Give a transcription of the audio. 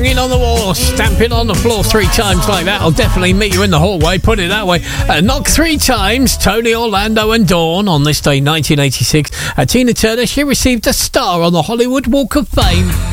banging on the wall, stamping on the floor 3 times like that. I'll definitely meet you in the hallway, put it that way. Knock 3 times, Tony, Orlando and Dawn. On this day, 1986, Tina Turner, she received a star on the Hollywood Walk of Fame.